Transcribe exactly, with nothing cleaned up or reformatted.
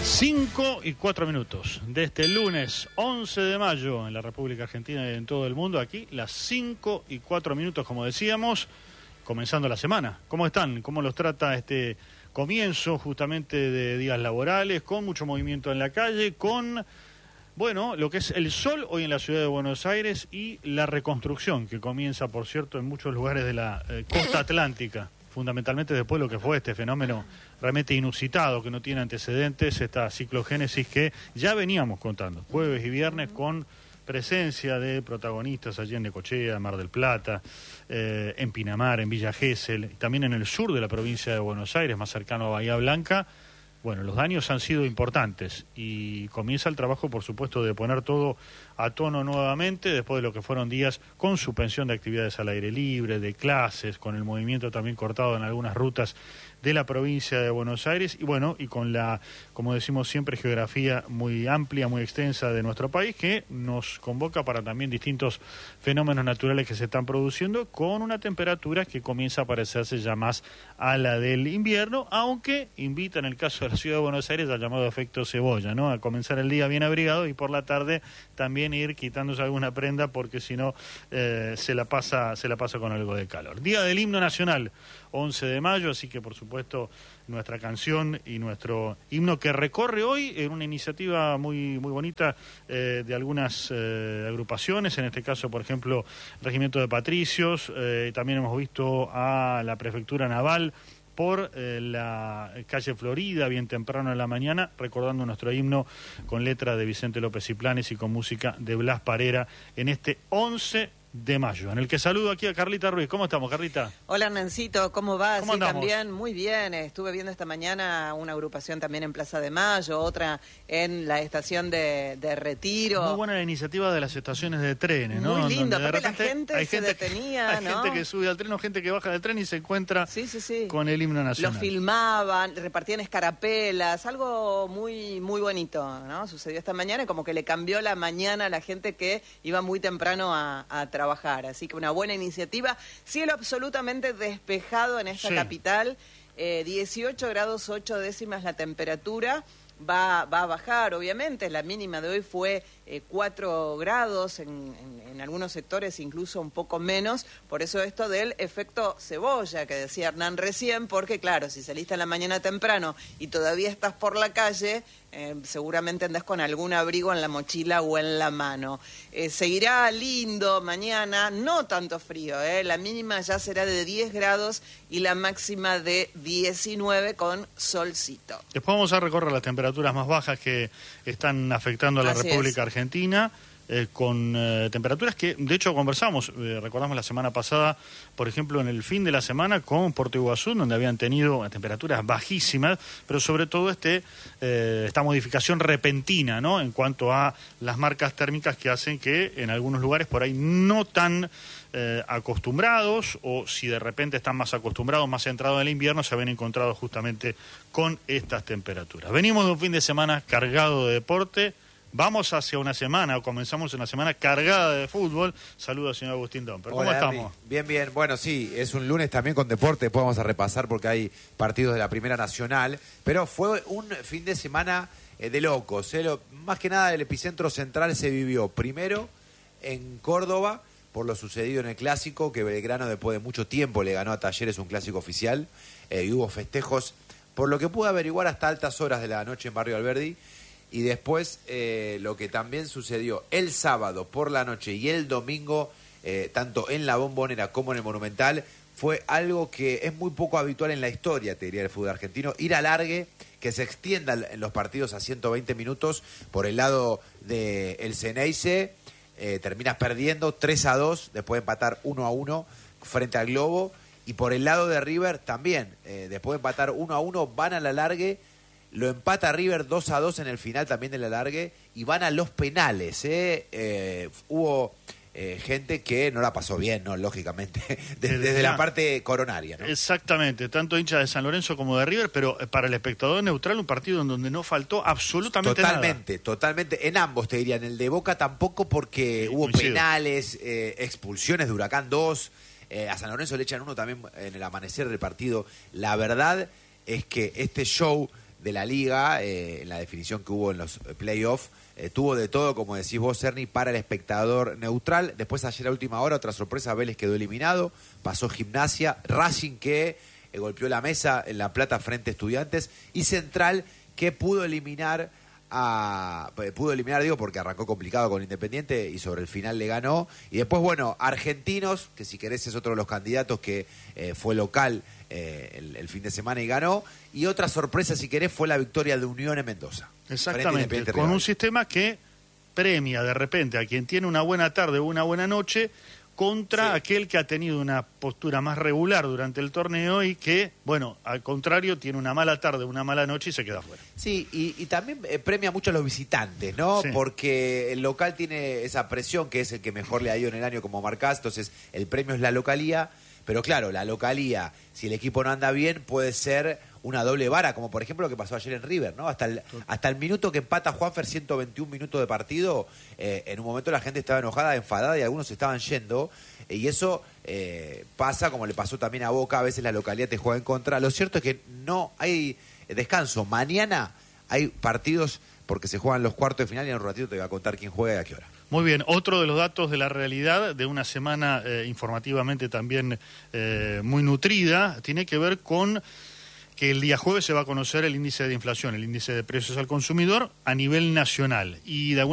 cinco y cuatro minutos de este lunes once de mayo en la República Argentina y en todo el mundo. Aquí las cinco y cuatro minutos, como decíamos, comenzando la semana. ¿Cómo están? ¿Cómo los trata este comienzo justamente de días laborales, con mucho movimiento en la calle, con, bueno, lo que es el sol hoy en la ciudad de Buenos Aires y la reconstrucción que comienza, por cierto, en muchos lugares de la eh, costa atlántica? Fundamentalmente después de lo que fue este fenómeno realmente inusitado, que no tiene antecedentes, esta ciclogénesis que ya veníamos contando, jueves y viernes, con presencia de protagonistas allí en Necochea, Mar del Plata, eh, en Pinamar, en Villa Gesell, y también en el sur de la provincia de Buenos Aires, más cercano a Bahía Blanca. Bueno, los daños han sido importantes y comienza el trabajo, por supuesto, de poner todo a tono nuevamente después de lo que fueron días con suspensión de actividades al aire libre, de clases, con el movimiento también cortado en algunas rutas de la provincia de Buenos Aires y bueno, y con la, como decimos siempre, geografía muy amplia, muy extensa de nuestro país, que nos convoca para también distintos fenómenos naturales que se están produciendo, con una temperatura que comienza a parecerse ya más a la del invierno, aunque invita en el caso de la ciudad de Buenos Aires al llamado efecto cebolla, ¿no? A comenzar el día bien abrigado y por la tarde también ir quitándose alguna prenda, porque si no eh, se la pasa, se la pasa con algo de calor. Día del himno nacional, once de mayo, así que por supuesto nuestra canción y nuestro himno que recorre hoy en una iniciativa muy muy bonita eh, de algunas eh, agrupaciones, en este caso por ejemplo Regimiento de Patricios, eh, también hemos visto a la Prefectura Naval por eh, la calle Florida, bien temprano en la mañana, recordando nuestro himno con letra de Vicente López y Planes y con música de Blas Parera en este once de mayo, en el que saludo aquí a Carlita Ruiz. ¿Cómo estamos, Carlita? Hola, Hernancito, ¿cómo vas? ¿Cómo Sí, andamos? también, muy bien. Estuve viendo esta mañana una agrupación también en Plaza de Mayo, otra en la estación de, de Retiro. Muy buena la iniciativa de las estaciones de trenes, ¿no? Muy lindo, Donde de aparte la gente hay se gente detenía, hay ¿no? gente que sube al tren o gente que baja del tren y se encuentra Sí, sí, sí. con el himno nacional. Lo filmaban, repartían escarapelas, algo muy muy bonito, ¿no? Sucedió esta mañana y como que le cambió la mañana a la gente que iba muy temprano a, a trabajar. Así que una buena iniciativa. Cielo absolutamente despejado en esta sí. capital, eh, dieciocho grados ocho décimas la temperatura. Va, va a bajar, obviamente. La mínima de hoy fue eh, cuatro grados, en, en, en algunos sectores incluso un poco menos. Por eso esto del efecto cebolla que decía Hernán recién, porque claro, si saliste en la mañana temprano y todavía estás por la calle, eh, seguramente andás con algún abrigo en la mochila o en la mano. Eh, seguirá lindo mañana, no tanto frío, eh, la mínima ya será de diez grados y la máxima de diecinueve con solcito. Después vamos a recorrer las temperaturas más bajas que están afectando a la Así República es. Argentina, eh, con eh, temperaturas que, de hecho, conversamos, eh, recordamos la semana pasada, por ejemplo, en el fin de la semana con Puerto Iguazú, donde habían tenido temperaturas bajísimas, pero sobre todo este eh, esta modificación repentina, ¿no?, en cuanto a las marcas térmicas que hacen que en algunos lugares por ahí no tan eh, acostumbrados, o si de repente están más acostumbrados, más centrados en el invierno, se habían encontrado justamente con estas temperaturas. Venimos de un fin de semana cargado de deporte. Vamos hacia una semana, o comenzamos una semana cargada de fútbol. Saludos, señor Agustín Domper. ¿Cómo Hola, estamos? Henry. Bien, bien. Bueno, sí, es un lunes también con deporte. Después vamos a repasar porque hay partidos de la Primera Nacional. Pero fue un fin de semana eh, de locos. Eh. Lo, más que nada, el epicentro central se vivió primero en Córdoba por lo sucedido en el Clásico, que Belgrano después de mucho tiempo le ganó a Talleres un Clásico oficial. Eh, y hubo festejos, por lo que pude averiguar, hasta altas horas de la noche en Barrio Alberdi. Y después eh, lo que también sucedió el sábado por la noche y el domingo, eh, tanto en la Bombonera como en el Monumental, fue algo que es muy poco habitual en la historia, te diría, del fútbol argentino. Ir a alargue, que se extiendan en los partidos a ciento veinte minutos. Por el lado del Ceneice, eh, terminas perdiendo tres a dos, después de empatar uno a uno frente al Globo. Y por el lado de River también, eh, después de empatar uno a uno, van a la alargue. Lo empata River dos a dos en el final también del alargue y van a los penales. ¿eh? Eh, hubo eh, gente que no la pasó bien, ¿no? Lógicamente, desde, desde la parte coronaria, ¿no? Exactamente, tanto hincha de San Lorenzo como de River, pero para el espectador neutral un partido en donde no faltó absolutamente nada. Totalmente, totalmente. En ambos te diría, en el de Boca tampoco porque Sí, hubo coincido. penales, eh, expulsiones de Huracán dos, eh, a San Lorenzo le echan uno también en el amanecer del partido. La verdad es que este show de la liga, eh, en la definición que hubo en los playoffs, eh, tuvo de todo, como decís vos, Cerny, para el espectador neutral. Después ayer a última hora, otra sorpresa, Vélez quedó eliminado, pasó Gimnasia, Racing que eh, golpeó la mesa en La Plata frente a Estudiantes, y Central que pudo eliminar a pudo eliminar, digo, porque arrancó complicado con Independiente y sobre el final le ganó. Y después, bueno, Argentinos, que si querés es otro de los candidatos que eh, fue local eh, el, el fin de semana y ganó. Y otra sorpresa, si querés, fue la victoria de Unión en Mendoza. Exactamente, con rival. Un sistema que premia de repente a quien tiene una buena tarde o una buena noche contra sí. aquel que ha tenido una postura más regular durante el torneo y que, bueno, al contrario, tiene una mala tarde, una mala noche y se queda fuera. Sí, y, y también eh, premia mucho a los visitantes, ¿no? Sí. Porque el local tiene esa presión, que es el que mejor le ha ido en el año como marcás, entonces el premio es la localía, pero claro, la localía, si el equipo no anda bien, puede ser una doble vara, como por ejemplo lo que pasó ayer en River, ¿no? Hasta el, hasta el minuto que empata Juanfer, ciento veintiún minutos de partido, eh, en un momento la gente estaba enojada, enfadada y algunos estaban yendo, eh, y eso eh, pasa como le pasó también a Boca, a veces la localidad te juega en contra. Lo cierto es que no hay descanso. Mañana hay partidos porque se juegan los cuartos de final y en un ratito te voy a contar quién juega y a qué hora. Muy bien, otro de los datos de la realidad de una semana eh, informativamente también eh, muy nutrida, tiene que ver con que el día jueves se va a conocer el índice de inflación, el índice de precios al consumidor a nivel nacional. Y de